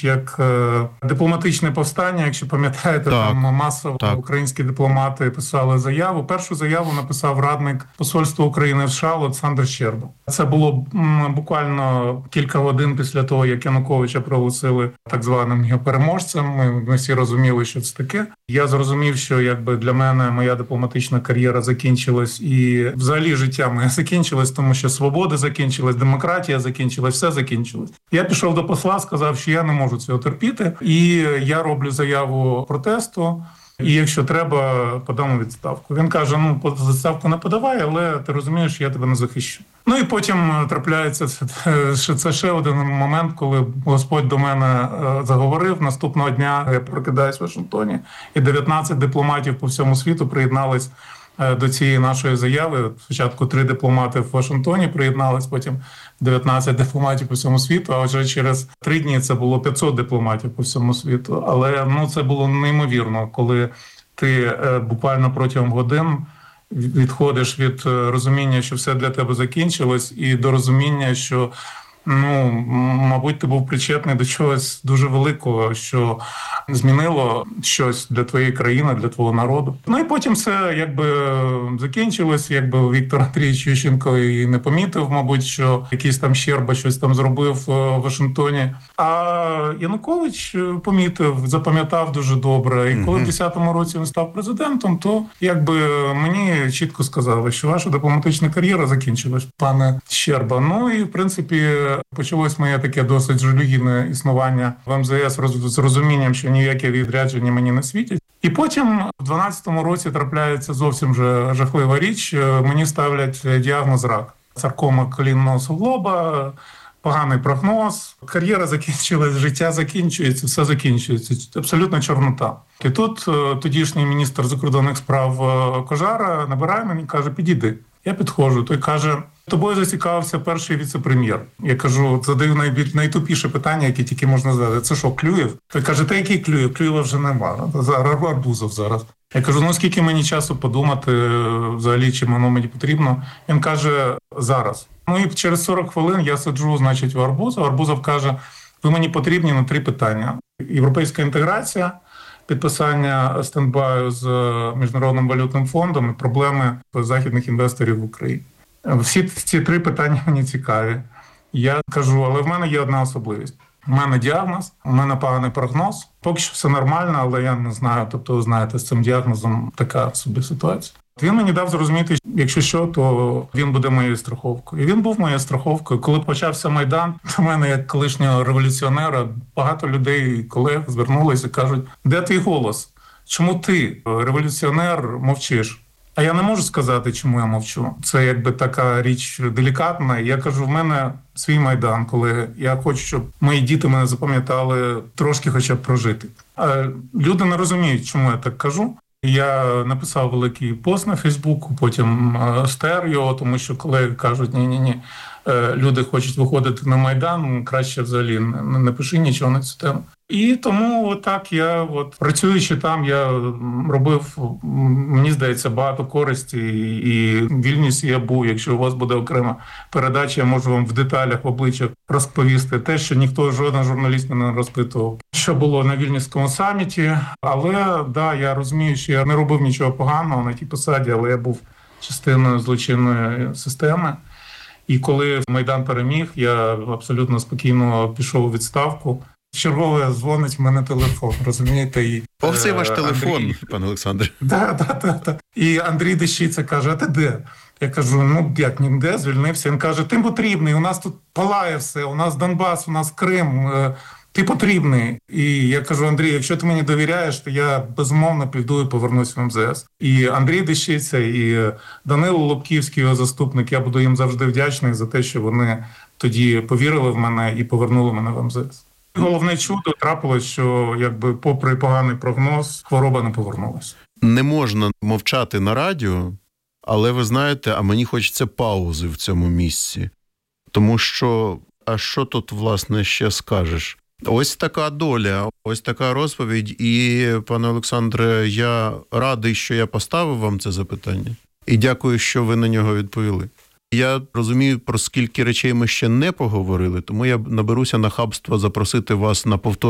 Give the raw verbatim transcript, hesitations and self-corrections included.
річ, як е, дипломатичне повстання. Якщо пам'ятаєте, так, там масово так. українські дипломати писали заяву. Першу заяву написав радник Посольства України в США Олександр Щерба. Це було м, буквально кілька годин після того, як Януковича проголосили так званим його переможцем. Ми, ми всі розуміли, що це таке. Я зрозумів, що якби для мене моя дипломатична кар'єра закінчилась, і взагалі життя моє закінчилось, тому що свобода закінчилась, демократія закінчилась, все закінчилось. Я пішов до посла, сказав, що я не можу цього терпіти, і я роблю заяву протесту, і якщо треба, подам у відставку. Він каже, ну, відставку не подавай, але ти розумієш, я тебе не захищу. Ну і потім трапляється, що це ще один момент, коли Господь до мене заговорив. Наступного дня я прокидаюсь в Вашингтоні, і дев'ятнадцять дипломатів по всьому світу приєднались до цієї нашої заяви. Спочатку три дипломати в Вашингтоні приєднались, потім дев'ятнадцять дипломатів по всьому світу, а вже через три дні це було п'ятсот дипломатів по всьому світу. Але ну це було неймовірно, коли ти буквально протягом годин відходиш від розуміння, що все для тебе закінчилось, і до розуміння, що, ну, мабуть, ти був причетний до чогось дуже великого, що змінило щось для твоєї країни, для твого народу. Ну і потім все якби закінчилось, якби Віктор Андрійович Ющенко і не помітив, мабуть, що якийсь там Щерба щось там зробив в Вашингтоні. А Янукович помітив, запам'ятав дуже добре. І коли в десятому році він став президентом, то якби мені чітко сказали, що ваша дипломатична кар'єра закінчилась, пане Щерба. Ну і в принципі почалось моє таке досить жалюгідне існування в ем зе ес з розумінням, що ніяке відрядження мені не світять. І потім в дванадцятому році трапляється зовсім же жахлива річ. Мені ставлять діагноз рак. Саркома колінного суглоба, поганий прогноз. Кар'єра закінчилась, життя закінчується, все закінчується. Абсолютно чорнота. І тут тодішній міністр закордонних справ Кожара набирає мені і каже, підійди. Я підходжу, той каже, тобою зацікавився перший віце-прем'єр. Я кажу, задаю найбільш найтупіше питання, яке тільки можна задати. Це що, Клюєв? Той каже, та який Клюєв? Клюєва вже нема. Зараз Арбузов зараз. Я кажу, ну скільки мені часу подумати взагалі, чи воно мені потрібно? Він каже, зараз. Ну і через сорок хвилин я сиджу, значить, в Арбузов. Арбузов каже, ви мені потрібні на три питання. Європейська інтеграція, підписання стендбаю з Міжнародним валютним фондом і проблеми західних інвесторів в Україні. Всі ці три питання мені цікаві. Я кажу, але в мене є одна особливість. У мене діагноз, у мене поганий прогноз. Поки що все нормально, але я не знаю, тобто, ви знаєте, з цим діагнозом така собі ситуація. Він мені дав зрозуміти, якщо що, то він буде моєю страховкою. І він був моєю страховкою. Коли почався Майдан, до мене, як колишнього революціонера, багато людей, колег звернулися і кажуть, де твій голос? Чому ти, революціонер, мовчиш? А я не можу сказати, чому я мовчу. Це якби така річ делікатна. Я кажу, в мене свій Майдан, коли я хочу, щоб мої діти мене запам'ятали, трошки хоча б прожити. А люди не розуміють, чому я так кажу. Я написав великий пост на Фейсбуку, потім стер його, тому що колеги кажуть, ні-ні-ні, люди хочуть виходити на Майдан, краще взагалі не, не пиши нічого на цю тему. І тому отак я, от, працюючи там, я робив, мені здається, багато користі. І в Вільнюсі я був, якщо у вас буде окрема передача, я можу вам в деталях, в обличчях розповісти те, що ніхто, жоден журналіст не розпитував, що було на Вільнюському саміті. Але, да, я розумію, що я не робив нічого поганого на тій посаді, але я був частиною злочинної системи. І коли Майдан переміг, я абсолютно спокійно пішов у відставку. Чергове дзвонить в мене телефон, розумієте? І, Ох, це ваш телефон, Андрій... пане Олександр. Так, так, так. Та. І Андрій Дещиця каже, а ти де? Я кажу, ну як, ніде, звільнився. Він каже, ти потрібний, у нас тут палає все, у нас Донбас, у нас Крим, ти потрібний. І я кажу, Андрій, якщо ти мені довіряєш, то я безумовно піду і повернусь в ем зе ес. І Андрій Дещиця, і Данило Лобківський, його заступник, я буду їм завжди вдячний за те, що вони тоді повірили в мене і повернули мене в ем зе ес. Головне чудо трапилось, що якби попри поганий прогноз, хвороба не повернулася. Не можна мовчати на радіо, але ви знаєте, а мені хочеться паузи в цьому місці. Тому що, а що тут, власне, ще скажеш? Ось така доля, ось така розповідь. І, пане Олександре, я радий, що я поставив вам це запитання. І дякую, що ви на нього відповіли. Я розумію, про скільки речей ми ще не поговорили, тому я наберуся нахабства запросити вас на повтор